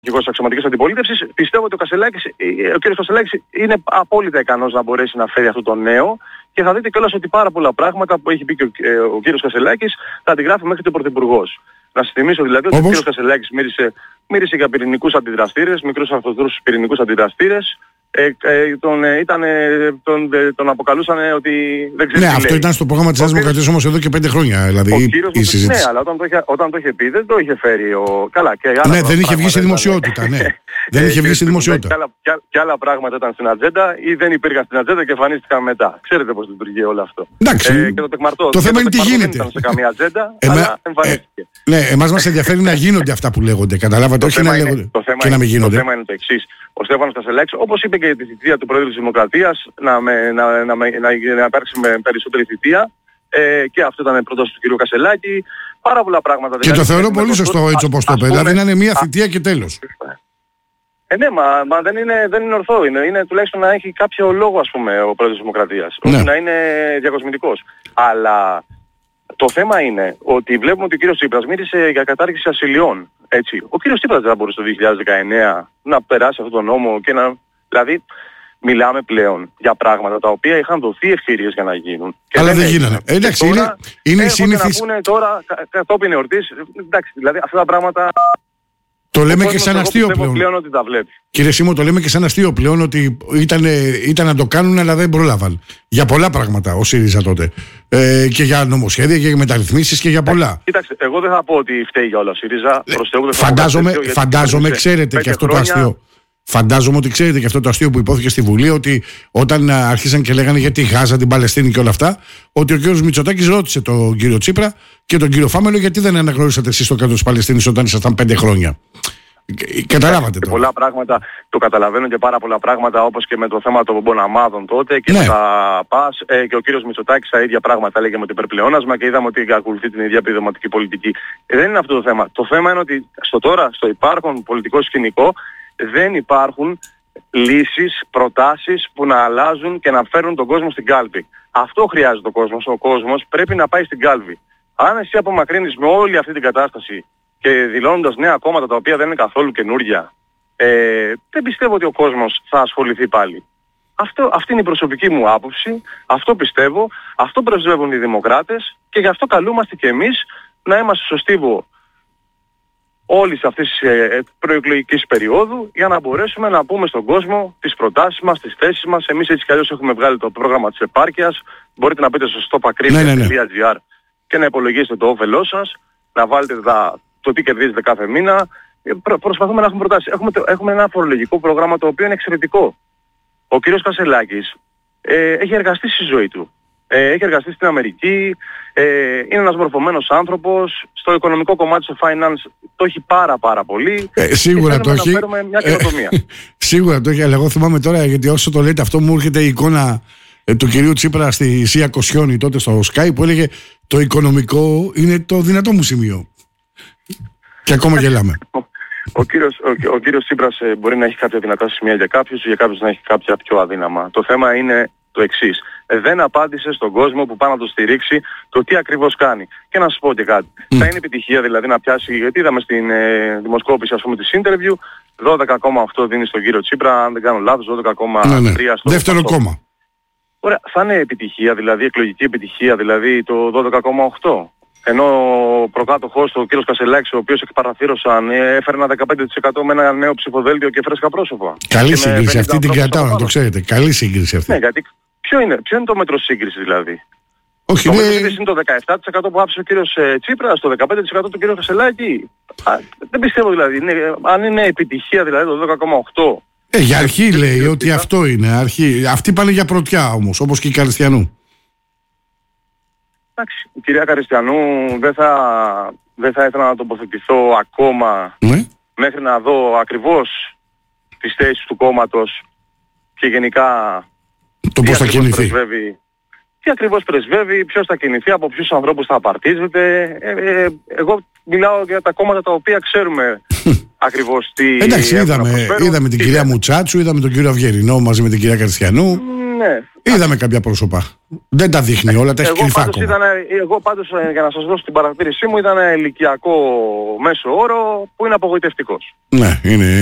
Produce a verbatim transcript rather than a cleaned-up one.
αρχηγός αξιωματικής αντιπολίτευσης, πιστεύω ότι ο, Κασελάκης, ο κ. Κασελάκης είναι απόλυτα ικανός να μπορέσει να φέρει αυτό το νέο και θα δείτε κιόλας ότι πάρα πολλά πράγματα που έχει πει και ο, ε, ο κ. Κασελάκης θα αντιγράφει μέχρι και ο Πρωθυπουργός. Να σας θυμίσω δηλαδή ότι Όπως? ο κ. Κασελάκης μίλησε, μίλησε για πυρηνικούς αντιδραστήρες, μικρούς αυτοδρούς πυρηνικούς αντιδραστήρες. Ε, ε, τον, ε, ήταν, ε, τον, ε, τον αποκαλούσαν ότι δεν ξέρει. Ναι, αυτό λέει. Ήταν στο πρόγραμμα της Νέας Δημοκρατίας όμως εδώ και πέντε χρόνια. Δηλαδή, ο η, κύριος, η συζήτηση. Ναι, αλλά όταν το, είχε, όταν το είχε πει δεν το είχε φέρει. Ο... Καλά, και άλλα ναι, δεν είχε βγει σε δημοσιότητα. Ναι. δεν είχε βγει σε δημοσιότητα. Και άλλα, και, και άλλα πράγματα ήταν στην ατζέντα ή δεν υπήρχαν στην ατζέντα και εμφανίστηκαν μετά. Ξέρετε πώς λειτουργεί όλο αυτό. Εντάξει. Ε, και το τεκμαρτό. Το θέμα είναι τι γίνεται. Δεν ήταν σε καμία ατζέντα, Εμέ... αλλά εμφανίστηκε. Ε, ναι, εμάς μας ενδιαφέρει να γίνονται αυτά που λέγονται. Καταλάβατε, όχι να λέγονται και να μην γίνονται. Το θέμα είναι το εξής. Ο Στέφανος Κασελάκης, όπως είπε και τη θητεία του Πρόεδρου της Δημοκρατίας, να, με, να, να, να, να υπάρξει με περισσότερη θητεία, ε, και αυτό ήταν πρόταση του κ. Κασελάκη, πάρα πολλά πράγματα. Και δηλαδή, το θεωρώ πολύ σωστό έτσι όπως το είπε, δηλαδή να είναι μία θητεία και τέλος. Ε, ναι, μα, μα δεν, είναι, δεν είναι ορθό, είναι, είναι τουλάχιστον να έχει κάποιο λόγο, ας πούμε, ο Πρόεδρος της Δημοκρατίας, ναι. όχι να είναι διακοσμητικός. Αλλά το θέμα είναι ότι βλέπουμε ότι ο κ. Τσίπρας μίλησε για κατάργηση ασυλιών. Έτσι. Ο κ. Τσίπρας δεν θα μπορούσε το δύο χιλιάδες δεκαεννέα να περάσει αυτόν τον νόμο και να... Δηλαδή, μιλάμε πλέον για πράγματα τα οποία είχαν δοθεί ευκαιρίες για να γίνουν. Αλλά δεν γίνανε. Εντάξει, είναι, είναι η συνήθις... να πούνε τώρα κατόπιν εορτής, εντάξει, δηλαδή αυτά τα πράγματα... Το λέμε και σαν αστείο πλέον. πλέον ότι τα βλέπει. Κύριε Σίμω, το λέμε και σαν αστείο πλέον ότι ήταν, ήταν να το κάνουν αλλά δεν πρόλαβαν. Για πολλά πράγματα ο ΣΥΡΙΖΑ τότε. Ε, και για νομοσχέδια και για μεταρρυθμίσεις και για πολλά. Ε, κοίταξε, εγώ δεν θα πω ότι φταίει για όλα ο ΣΥΡΙΖΑ. Ε, φαντάζομαι, φαντάζομαι ξέρετε και αυτό χρόνια... το αστείο. Φαντάζομαι ότι ξέρετε και αυτό το αστείο που υπόθηκε στη Βουλή, ότι όταν άρχισαν και λέγανε για τη Γάζα, την Παλαιστίνη και όλα αυτά, ότι ο κ. Μητσοτάκης ρώτησε τον κύριο Τσίπρα και τον κύριο Φάμελο γιατί δεν αναγνωρίσατε εσείς το κράτος της Παλαιστίνης όταν ήσασταν πέντε χρόνια. Καταλάβατε το. Πολλά πράγματα, το καταλαβαίνω και πάρα πολλά πράγματα όπως και με το θέμα των Μποναμάδων τότε και ναι. με τα ΠΑΣ ε, και ο κύριος Μητσοτάκης τα ίδια πράγματα έλεγε με το υπερπλεόνασμα και είδαμε ότι ακολουθεί την ίδια επιδοματική πολιτική. Ε, δεν είναι αυτό το θέμα. Το θέμα είναι ότι στο τώρα, στο υπάρχον πολιτικό σκηνικό δεν υπάρχουν λύσεις, προτάσεις που να αλλάζουν και να φέρουν τον κόσμο στην κάλπη. Αυτό χρειάζεται ο κόσμος. Ο κόσμος πρέπει να πάει στην κάλπη. Αν εσύ απομακρύνεις με όλη αυτή την κατάσταση και δηλώνοντας νέα κόμματα τα οποία δεν είναι καθόλου καινούργια, ε, δεν πιστεύω ότι ο κόσμος θα ασχοληθεί πάλι. Αυτό, αυτή είναι η προσωπική μου άποψη, αυτό πιστεύω, αυτό πρεσβεύουν οι δημοκράτες και γι' αυτό καλούμαστε και εμείς να είμαστε στο στίβο όλης αυτής της ε, προεκλογικής περίοδου για να μπορέσουμε να πούμε στον κόσμο τις προτάσεις μας, τις θέσεις μας. Εμείς έτσι κι αλλιώς έχουμε βγάλει το πρόγραμμα της επάρκειας. Μπορείτε να μπείτε στο stopacrimia τελεία gr ναι, ναι, ναι. και να υπολογίσετε το όφελό σας, να βάλετε τα, το τι κερδίζετε κάθε μήνα. Προ, προσπαθούμε να έχουμε προτάσεις. Έχουμε, έχουμε ένα φορολογικό πρόγραμμα το οποίο είναι εξαιρετικό. Ο κύριος Κασελάκης ε, έχει εργαστεί στη ζωή του. Ε, έχει εργαστεί στην Αμερική, ε, είναι ένας μορφωμένος άνθρωπος, στο οικονομικό κομμάτι, στο finance, το έχει πάρα πάρα πολύ. Ε, σίγουρα το έχει. Μια καινοτομία. Ε, σίγουρα το έχει, αλλά εγώ θυμάμαι τώρα, γιατί όσο το λέτε αυτό μου έρχεται η εικόνα ε, του κυρίου Τσίπρα στη Σία Κοσιόνη τότε στο Sky που έλεγε το οικονομικό είναι το δυνατό μου σημείο. Και ακόμα γελάμε. Ο κύριος, ο, ο κύριος Τσίπρας ε, μπορεί να έχει κάποια δυνατά σημεία για κάποιους, για κάποιους να έχει κάποια πιο αδύναμα. Το θέμα είναι το εξής. Ε, δεν απάντησε στον κόσμο που πάει να το στηρίξει το τι ακριβώς κάνει. Και να σας πω και κάτι. Mm. Θα είναι επιτυχία δηλαδή να πιάσει, γιατί είδαμε στην ε, δημοσκόπηση ας πούμε της interview, δώδεκα κόμμα οκτώ δίνει στον κύριο Τσίπρα, αν δεν κάνω λάθος, δώδεκα κόμμα τρία ναι, ναι. στο δεύτερο κόμμα. Ωραία, θα είναι επιτυχία, δηλαδή εκλογική επιτυχία, δηλαδή το δώδεκα κόμμα οκτώ. Ενώ ο προκάτοχος, ο κύριος Κασελάκης, ο οποίος εκπαραθύρωσαν, έφερε ένα δεκαπέντε τοις εκατό με ένα νέο ψηφοδέλτιο και φρέσκα πρόσωπα. Καλή σύγκριση, αυτή την κρατάω να το ξέρετε. Καλή σύγκριση αυτή. Ναι, γιατί ποιο είναι, ποιο είναι το μέτρο σύγκριση δηλαδή. Όχι, το ναι. μέτρο σύγκριση είναι το δεκαεπτά τοις εκατό που άφησε ο κύριος ε, Τσίπρας, το δεκαπέντε τοις εκατό του κύριου Κασελάκη. Α, δεν πιστεύω δηλαδή, είναι, αν είναι επιτυχία δηλαδή το δώδεκα κόμμα οκτώ. Ε, για αρχή λέει ότι αυτό είναι, αρχή. Αυτοί πάνε για πρωτιά όμως, όπως και η Καριστιανού. Εντάξει, η κυρία Καριστιανού δεν θα, δεν θα ήθελα να τοποθετηθώ ακόμα ναι. μέχρι να δω ακριβώς τις θέσεις του κόμματος και γενικά το πώς θα κινηθεί. Πρεσβεύει, τι ακριβώς πρεσβεύει, ποιος θα κινηθεί, από ποιους ανθρώπους θα απαρτίζεται. Ε, ε, εγώ μιλάω για τα κόμματα τα οποία ξέρουμε ακριβώς τι... Εντάξει, είδαμε, είδαμε την κυρία Μουτσάτσου, είδαμε τον κύριο Αυγερινό μαζί με την κυρία Καριστιανού. Ναι. Είδαμε κάποια πρόσωπα. Δεν τα δείχνει όλα, τα έχει κρυφά ακόμα. Εγώ πάντως, για να σας δώσω την παρατήρησή μου, ήταν ηλικιακό μέσο όρο που είναι απογοητευτικός. Ναι, είναι.